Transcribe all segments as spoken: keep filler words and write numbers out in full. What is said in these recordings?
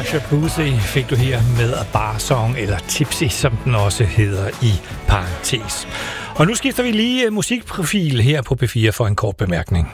Marsha Pussy fik du her med A Bar Song, eller Tipsy, som den også hedder i parentes. Og nu skifter vi lige musikprofil her på P fire for en kort bemærkning.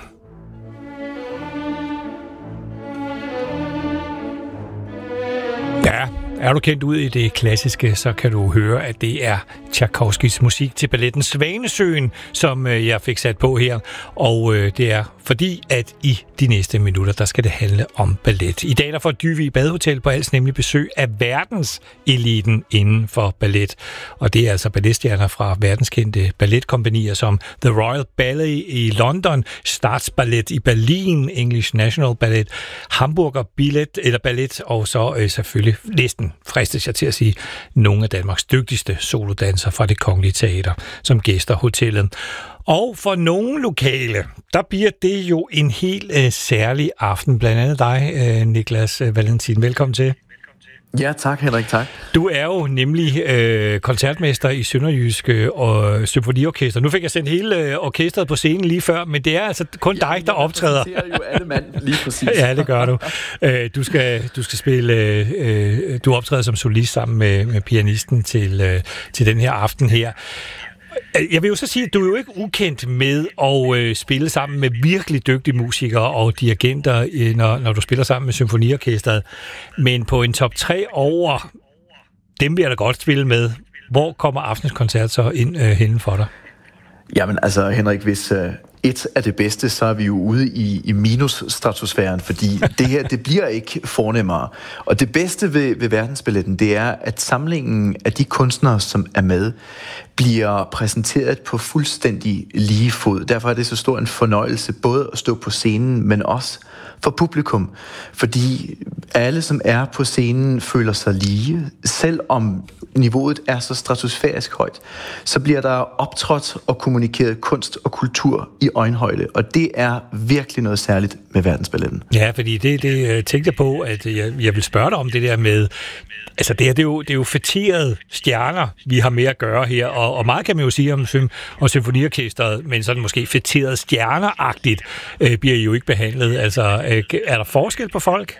Ja, er du kendt ud i det klassiske, så kan du høre, at det er Tchaikovskys musik til balletten Svanesøen, som jeg fik sat på her. Og det er fordi, at i de næste minutter, der skal det handle om ballet. I dag der får Dyvig Badehotel på Als nemlig besøg af verdenseliten inden for ballet. Og det er altså balletstjerner fra verdenskendte balletkompanier som The Royal Ballet i London, Staatsballet i Berlin, English National Ballet, Hamburger Ballet, eller ballet, og så øh, selvfølgelig næsten fristes jeg til at sige, nogle af Danmarks dygtigste solodanser fra Det Kongelige Teater, som gæster hotellet. Og for nogle lokale, der bliver det jo en helt øh, særlig aften. Blandt andet dig, øh, Niklas øh, Valentin. Velkommen til. Ja, tak Henrik, tak. Du er jo nemlig øh, koncertmester i Sønderjyske og Symfoniorkester. Nu fik jeg sendt hele øh, orkestret på scenen lige før, men det er altså kun dig, ja, der optræder. Jeg jo alle mand lige præcis. Ja, det gør du. Øh, du, skal, du skal spille, øh, du optræder som solist sammen med, med pianisten til, øh, til den her aften her. Jeg vil jo så sige, at du er jo ikke ukendt med at øh, spille sammen med virkelig dygtige musikere og dirigenter, øh, når, når du spiller sammen med Symfoniorkestret. Men på en top tre over dem, vil jeg da godt spille med. Hvor kommer aftens koncert så ind øh, henne for dig? Jamen altså, Henrik, hvis øh, et er det bedste, så er vi jo ude i, i minusstratosfæren, fordi det her, det bliver ikke fornemmere. Og det bedste ved, ved verdensballetten, det er, at samlingen af de kunstnere, som er med, bliver præsenteret på fuldstændig lige fod. Derfor er det så stor en fornøjelse, både at stå på scenen, men også for publikum. Fordi alle, som er på scenen, føler sig lige. Selvom niveauet er så stratosfærisk højt, så bliver der optrådt og kommunikeret kunst og kultur i øjenhøjde. Og det er virkelig noget særligt med verdensballetten. Ja, fordi det, det tænkte jeg på, at jeg, jeg vil spørge dig om det der med, altså det, her, det, er, jo, det er jo fætterede stjerner, vi har med at gøre her, og, og meget kan man jo sige om, om Symfoniorkestret, men sådan måske fætterede stjerner-agtigt øh, bliver I jo ikke behandlet. Altså, øh, er der forskel på folk?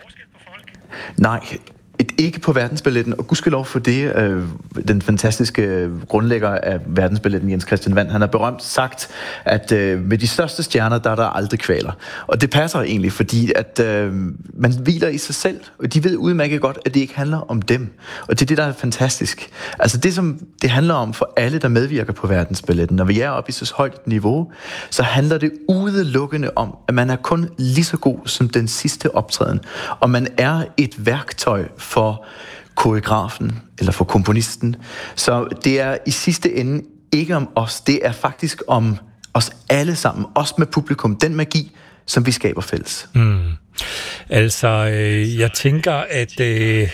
Nej, et, ikke på verdensballetten, og gudskelov for det, øh, den fantastiske grundlægger af verdensballetten, Jens Christian Wandt, han har berømt sagt, at øh, med de største stjerner, der er der aldrig kvaler. Og det passer egentlig, fordi at øh, man hviler i sig selv, og de ved udmærket godt, at det ikke handler om dem. Og det er det, der er fantastisk. Altså det, som det handler om for alle, der medvirker på verdensballetten, når vi er oppe i så højt niveau, så handler det udelukkende om, at man er kun lige så god som den sidste optræden, og man er et værktøj for koreografen eller for komponisten. Så det er i sidste ende ikke om os, det er faktisk om os alle sammen, os med publikum, den magi, som vi skaber fælles. Mm. Altså, øh, jeg tænker, at øh,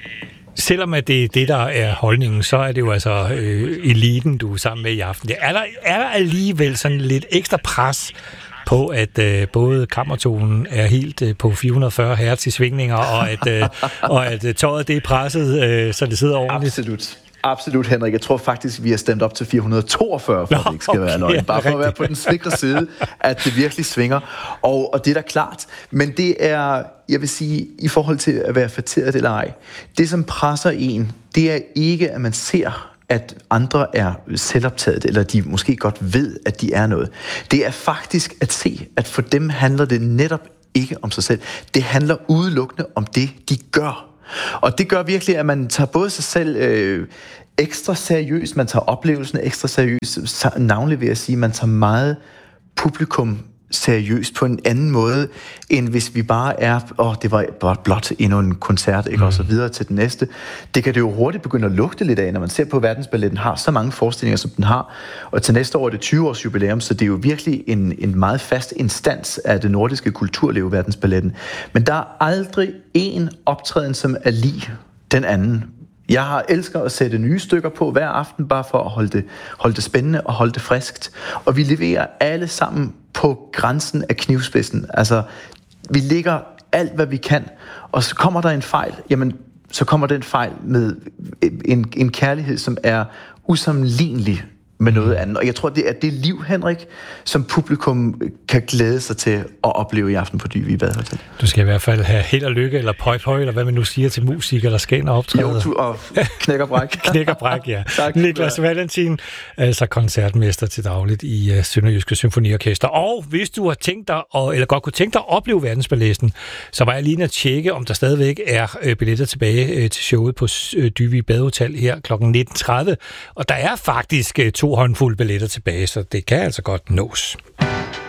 selvom at det er det, der er holdningen, så er det jo altså øh, eliten, du er sammen med i aften. Er der, er der alligevel sådan lidt ekstra pres på, at øh, både kammertonen er helt øh, på fire hundrede og fyrre hertz i svingninger, og at, øh, og at øh, tøjet det er presset, øh, så det sidder ordentligt? Absolut. Absolut, Henrik. Jeg tror faktisk, vi har stemt op til fire hundrede og toogfyrre, for Nå, det ikke skal okay, være løgn. Bare for at være på den sikre side, at det virkelig svinger. Og, og det er da klart. Men det er, jeg vil sige, i forhold til at være fætteret eller ej, det som presser en, det er ikke, at man ser, at andre er selvoptaget, eller de måske godt ved, at de er noget. Det er faktisk at se, at for dem handler det netop ikke om sig selv. Det handler udelukkende om det, de gør. Og det gør virkelig, at man tager både sig selv øh, ekstra seriøst, man tager oplevelsen ekstra seriøst, navnlig vil jeg sige, man tager meget publikum seriøst på en anden måde, end hvis vi bare er, åh, oh, det var blot, blot endnu en koncert, ikke, mm. og så videre til den næste. Det kan det jo hurtigt begynde at lugte lidt af, når man ser på verdensballetten har så mange forestillinger, som den har, og til næste år er det tyve års jubilæum, så det er jo virkelig en, en meget fast instans af det nordiske kulturliv, verdensballetten. Men der er aldrig en optræden, som er lig den anden. Jeg har elsker at sætte nye stykker på hver aften, bare for at holde det, holde det spændende og holde det friskt. Og vi leverer alle sammen på grænsen af knivspidsen. Altså, vi ligger alt, hvad vi kan, og så kommer der en fejl, jamen, så kommer den fejl med en, en kærlighed, som er usammenlignelig med noget andet. Og jeg tror, det er det liv, Henrik, som publikum kan glæde sig til at opleve i aften på Dyvig Badehotel. Du skal i hvert fald have held og lykke, eller pøj pøj, eller hvad man nu siger til musikere, der skal ind og optræde. Jo, du, og knæk og bræk. knæk og bræk, ja. Tak, Niklas Valentin, altså koncertmester til dagligt i uh, Sønderjyske Symfoniorkester. Og hvis du har tænkt dig, og, eller godt kunne tænke dig at opleve Verdensballetten, så var jeg lige at tjekke, om der stadigvæk er uh, billetter tilbage uh, til showet på uh, Dyvig Badehotel her klokken nitten tredive. Og der er faktisk uh, to håndfulde billetter tilbage, så det kan altså godt nås.